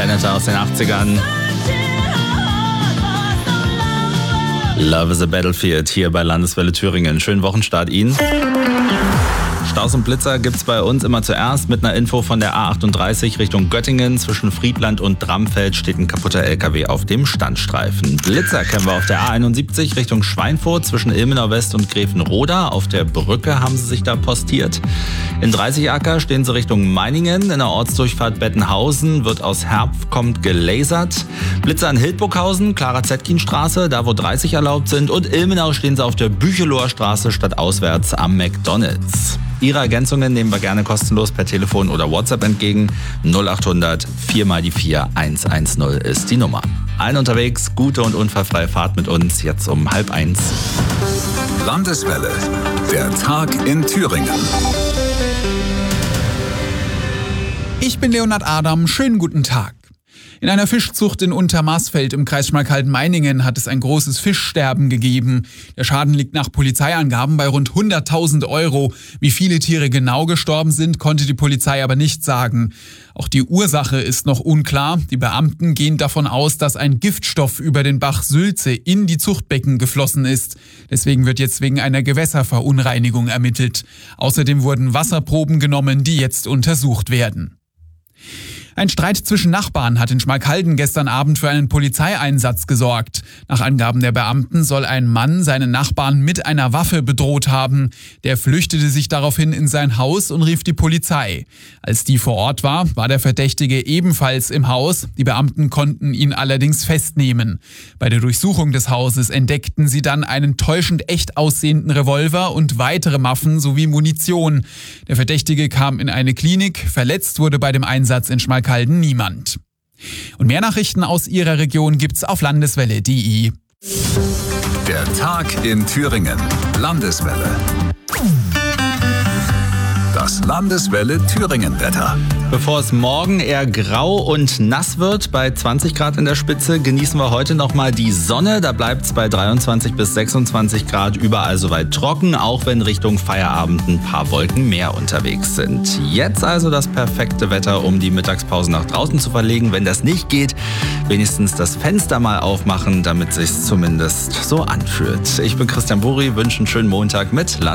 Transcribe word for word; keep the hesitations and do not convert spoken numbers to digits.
Venator aus den achtzigern. Love is a Battlefield hier bei Landeswelle Thüringen. Schönen Wochenstart Ihnen. Staus und Blitzer gibt's bei uns immer zuerst mit einer Info von der A achtunddreißig Richtung Göttingen. Zwischen Friedland und Dramfeld steht ein kaputter L K W auf dem Standstreifen. Blitzer kennen wir auf der A einundsiebzig Richtung Schweinfurt zwischen Ilmenau West und Grevenroda. Auf der Brücke haben sie sich da postiert. In dreißig Acker stehen sie Richtung Meiningen. In der Ortsdurchfahrt Bettenhausen wird aus Herpf kommt gelasert. Blitzer in Hildburghausen, Clara-Zetkin-Straße, da wo dreißig erlaubt sind. Und Ilmenau stehen sie auf der Bücheloher Straße stadtauswärts am McDonald's. Ihre Ergänzungen nehmen wir gerne kostenlos per Telefon oder WhatsApp entgegen. null achthundert vier mal die vier eins eins null ist die Nummer. Allen unterwegs, gute und unfallfreie Fahrt mit uns jetzt um halb eins. Landeswelle, der Tag in Thüringen. Ich bin Leonhard Adam, schönen guten Tag. In einer Fischzucht in Untermaßfeld im Kreis Schmalkalden-Meiningen hat es ein großes Fischsterben gegeben. Der Schaden liegt nach Polizeiangaben bei rund hunderttausend Euro. Wie viele Tiere genau gestorben sind, konnte die Polizei aber nicht sagen. Auch die Ursache ist noch unklar. Die Beamten gehen davon aus, dass ein Giftstoff über den Bach Sülze in die Zuchtbecken geflossen ist. Deswegen wird jetzt wegen einer Gewässerverunreinigung ermittelt. Außerdem wurden Wasserproben genommen, die jetzt untersucht werden. Ein Streit zwischen Nachbarn hat in Schmalkalden gestern Abend für einen Polizeieinsatz gesorgt. Nach Angaben der Beamten soll ein Mann seinen Nachbarn mit einer Waffe bedroht haben. Der flüchtete sich daraufhin in sein Haus und rief die Polizei. Als die vor Ort war, war der Verdächtige ebenfalls im Haus. Die Beamten konnten ihn allerdings festnehmen. Bei der Durchsuchung des Hauses entdeckten sie dann einen täuschend echt aussehenden Revolver und weitere Waffen sowie Munition. Der Verdächtige kam in eine Klinik. Verletzt wurde bei dem Einsatz in Schmalkalden niemand. Und mehr Nachrichten aus Ihrer Region gibt's auf landeswelle punkt de. Der Tag in Thüringen. Landeswelle. Das Landeswelle Thüringen-Wetter. Bevor es morgen eher grau und nass wird, bei zwanzig Grad in der Spitze, genießen wir heute nochmal die Sonne. Da bleibt es bei dreiundzwanzig bis sechsundzwanzig Grad, überall soweit trocken, auch wenn Richtung Feierabend ein paar Wolken mehr unterwegs sind. Jetzt also das perfekte Wetter, um die Mittagspause nach draußen zu verlegen. Wenn das nicht geht, wenigstens das Fenster mal aufmachen, damit es sich zumindest so anfühlt. Ich bin Christian Buri, wünsche einen schönen Montag mit Land